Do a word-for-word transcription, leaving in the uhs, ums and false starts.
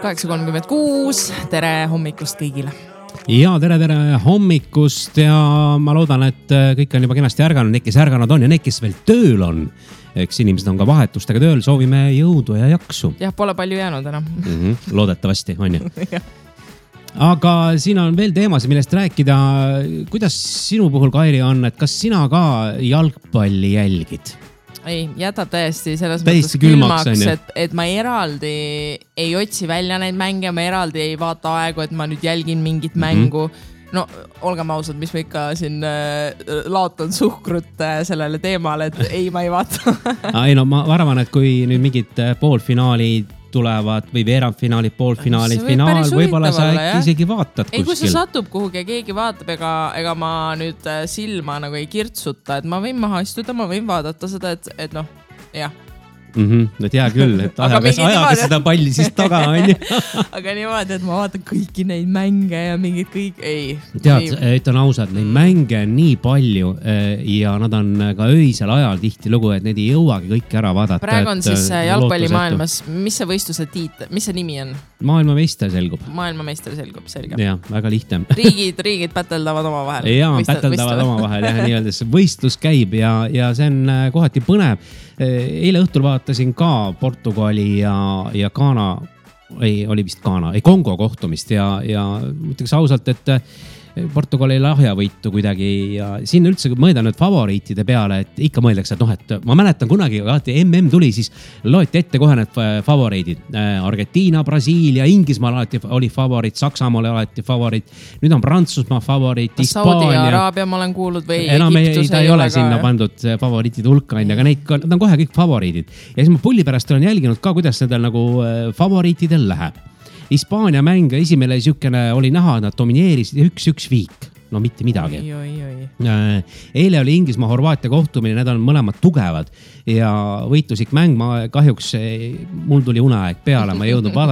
kaheksa kolmkümmend kuus, tere hommikust kõigile. Ja tere, tere hommikust ja ma loodan, et kõik on juba kenasti ärganud, need, kes ärganud on ja need, kes veel tööl on. Eks inimesed on ka vahetustega tööl, soovime jõudu ja jaksu. Jah, pole palju jäänud enam. Mm-hmm, loodetavasti, on ju. Aga siin on veel teemasid, millest rääkida. Kuidas sinu puhul, Kairi, on, et kas sina ka jalgpalli jälgid? Ei, jätab täiesti selles täiesti mõttes külmaks, külmaks et, et ma eraldi ei otsi välja neid mänge, ma eraldi ei vaata aegu, et ma nüüd jälgin mingit mängu. Mm-hmm. No, olgem ausad, mis ma ikka siin äh, laotan suhkrut äh, sellele teemale, et ei, ma ei vaata. ei no ma arvan, et kui nüüd mingid poolfinaalid tulevad või veerandfinaalid, poolfinaalid, võib finaal, võib-olla sa äkki jah? isegi vaatad kuskil. Ei, kui see satub kuhugi ja keegi vaatab, ega, ega ma nüüd silma nagu ei kirtsuta, et ma võin maha istuda, ma võin vaadata seda, et, et noh, jah. Mm-hmm, et hea küll, et ajaga, ajaga seda palli siis taga on ju. Aga niimoodi, et ma vaatan kõiki neid mänge ja mingid kõik, ei. Tead, ütlen ausalt, neid mänge on nii palju ja nad on ka öisel ajal tihti lugu, et need ei jõuagi kõik ära vaadata. Praegu on siis jalgpallimaailmas, mis see võistluse tiit, mis see nimi on? Maailmameister selgub. Maailmameister selgub, selge. Jah, väga lihtne. Riigid, riigid päteldavad oma vahel. Jaa, päteldavad oma vahel, jah, nii öeldes võistlus käib ja, ja see on kohati põnev. Eile õhtul vaatasin ka Portugali ja, ja Ghana, ei, oli vist Ghana, ei, Kongo kohtumist ja, ja mõtleks ausalt, et Portugali lahja võitu kuidagi ja siin üldse mõelda nüüd favoriitide peale, et ikka mõeldakse, et noh, et ma mäletan kunagi, alati M M tuli, siis loeti ette kohe need favoriidid. Argentiina, Brasiilia, Inglismaal alati oli favoriit, Saksamaal alati favoriit, nüüd on Prantsusmaa favoriit, Hispaania. Saudi Araabia ma olen kuulnud või enam Egiptus ei, ta ei ole sinna pandud favoriitide hulka, aga neid, nad on kohe kõik favoriidid. Ja siis ma pulli pärast olen jälginud ka, kuidas nendel nagu favoriitidel läheb. Hispaania mäng esimene siukene oli näha, nad domineerisid üks-üks viik. No mitte midagi. Oi, oi, oi. Eile oli Inglismaa Horvaatia kohtumine, need on mõlemad tugevad ja võitlusik mäng, ma kahjuks, mul tuli uneaeg peale, ma ei jõudnud vaadata.